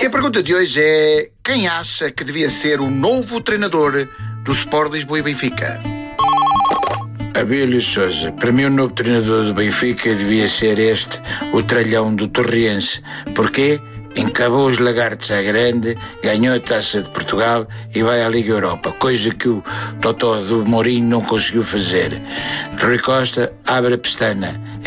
E a pergunta de hoje é: quem acha que devia ser o novo treinador do Sport Lisboa e Benfica? Abílio Sousa. Para mim o novo treinador do Benfica devia ser o tralhão do Torriense. Porquê? Encabou os lagartos à grande, ganhou a Taça de Portugal e vai à Liga Europa, coisa que o Totó do Mourinho não conseguiu fazer. Rui Costa abre a pestana.